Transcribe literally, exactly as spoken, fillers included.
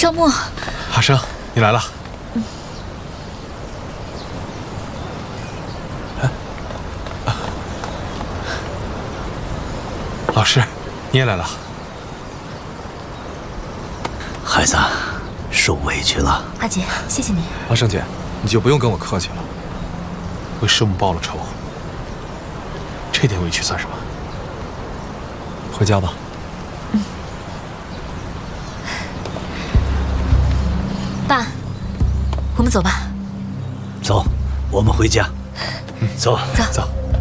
少木， 阿生，你来了。嗯。哎，啊，老师，你也来了。 孩子，受委屈了。 阿姐，谢谢你。 阿生姐，你就不用跟我客气了。为师母报了仇，这点委屈算什么？回家吧。 嗯。爸，我们走吧。 走，我们回家。 嗯， 走走走。